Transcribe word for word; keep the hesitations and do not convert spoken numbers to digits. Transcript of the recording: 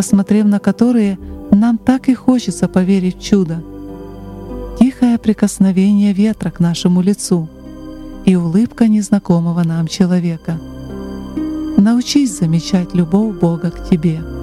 посмотрев на которые, нам так и хочется поверить в чудо. Тихое прикосновение ветра к нашему лицу и улыбка незнакомого нам человека. Научись замечать любовь Бога к тебе.